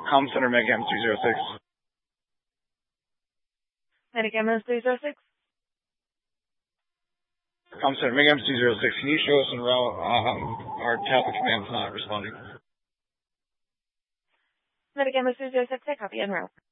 Comm Center, Megam 306. Medicam 306. Comm Center, Megam 306. Can you show us en route? Our Tappa command's not responding. Medicam 306, I copy en route.